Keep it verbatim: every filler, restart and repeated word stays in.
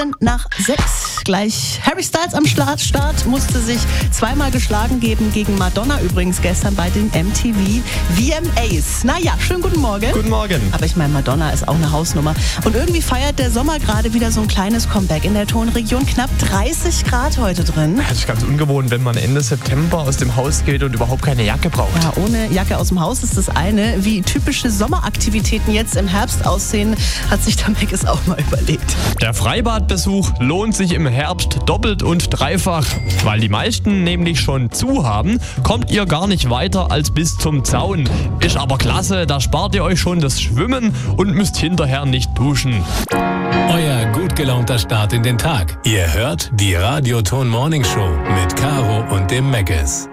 fünfzehn nach sechs. Gleich Harry Styles am Start, Start musste sich zweimal geschlagen geben gegen Madonna übrigens gestern bei den M T V V M As. Naja, schönen guten Morgen. Guten Morgen. Aber ich meine, Madonna ist auch eine Hausnummer. Und irgendwie feiert der Sommer gerade wieder so ein kleines Comeback. In der Tonregion knapp dreißig Grad heute drin. Das ist ganz ungewohnt, wenn man Ende September aus dem Haus geht und überhaupt keine Jacke braucht. Ja, ohne Jacke aus dem Haus ist das eine. Wie typische Sommeraktivitäten jetzt im Herbst aussehen, hat sich der Mac es auch mal überlegt. Der Freibadbesuch lohnt sich im Herbst doppelt und dreifach. Weil die meisten nämlich schon zu haben, kommt ihr gar nicht weiter als bis zum Zaun. Ist aber klasse, da spart ihr euch schon das Schwimmen und müsst hinterher nicht duschen. Euer gut gelaunter Start in den Tag. Ihr hört die Radioton Morning Show mit Caro und dem Meckes.